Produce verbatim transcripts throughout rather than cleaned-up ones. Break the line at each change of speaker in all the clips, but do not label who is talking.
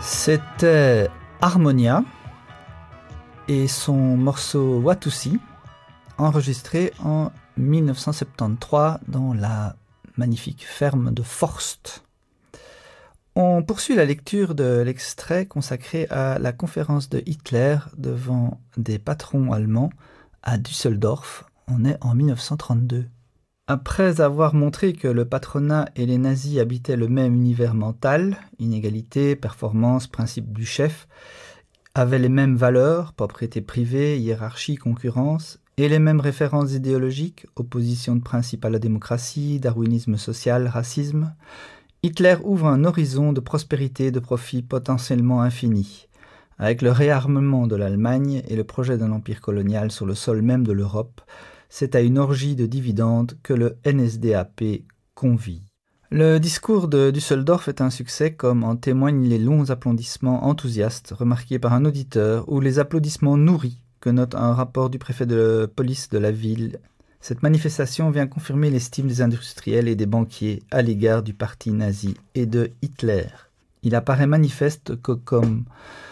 C'était Harmonia et son morceau Watusi, enregistré en dix-neuf cent soixante-treize dans la magnifique ferme de Forst. On poursuit la lecture de l'extrait consacré à la conférence de Hitler devant des patrons allemands à Düsseldorf. On est en dix-neuf cent trente-deux. Après avoir montré que le patronat et les nazis habitaient le même univers mental, inégalité, performance, principe du chef, avaient les mêmes valeurs, propriété privée, hiérarchie, concurrence, et les mêmes références idéologiques, opposition de principe à la démocratie, darwinisme social, racisme, Hitler ouvre un horizon de prospérité et de profit potentiellement infini. Avec le réarmement de l'Allemagne et le projet d'un empire colonial sur le sol même de l'Europe, c'est à une orgie de dividendes que le N S D A P convie. Le discours de Düsseldorf est un succès, comme en témoignent les longs applaudissements enthousiastes remarqués par un auditeur ou les applaudissements nourris que note un rapport du préfet de police de la ville. Cette manifestation vient confirmer l'estime des industriels et des banquiers à l'égard du parti nazi et de Hitler. Il apparaît manifeste que, comme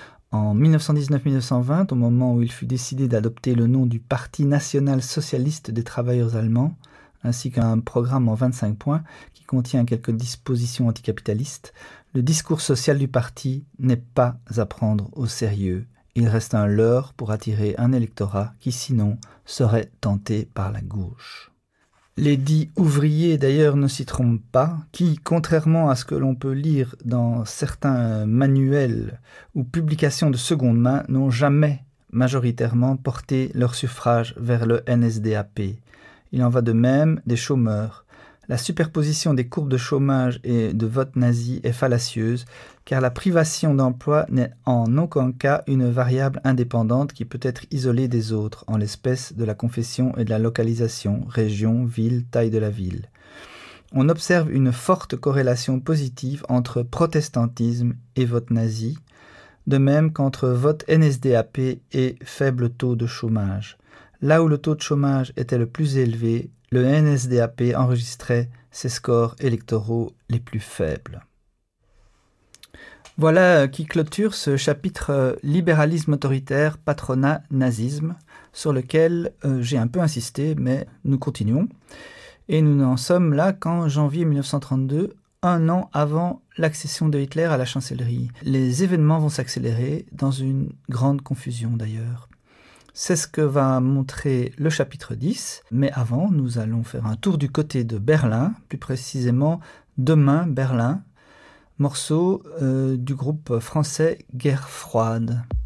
en dix-neuf cent dix-neuf à dix-neuf cent vingt, au moment où il fut décidé d'adopter le nom du Parti national-socialiste des travailleurs allemands, ainsi qu'un programme en vingt-cinq points qui contient quelques dispositions anticapitalistes, le discours social du parti n'est pas à prendre au sérieux. Il reste un leurre pour attirer un électorat qui, sinon, serait tenté par la gauche. Les dits ouvriers, d'ailleurs, ne s'y trompent pas, qui, contrairement à ce que l'on peut lire dans certains manuels ou publications de seconde main, n'ont jamais majoritairement porté leur suffrage vers le N S D A P. Il en va de même des chômeurs. La superposition des courbes de chômage et de vote nazi est fallacieuse, car la privation d'emploi n'est en aucun cas une variable indépendante qui peut être isolée des autres, en l'espèce de la confession et de la localisation, région, ville, taille de la ville. On observe une forte corrélation positive entre protestantisme et vote nazi, de même qu'entre vote N S D A P et faible taux de chômage. Là où le taux de chômage était le plus élevé, le N S D A P enregistrait ses scores électoraux les plus faibles. Voilà qui clôture ce chapitre libéralisme autoritaire, patronat, nazisme, sur lequel euh, j'ai un peu insisté, mais nous continuons. Et nous en sommes là qu'en janvier dix-neuf cent trente-deux, un an avant l'accession de Hitler à la chancellerie. Les événements vont s'accélérer dans une grande confusion d'ailleurs. C'est ce que va montrer le chapitre dix, mais avant, nous allons faire un tour du côté de Berlin, plus précisément Demain Berlin, morceau euh, du groupe français Guerre froide.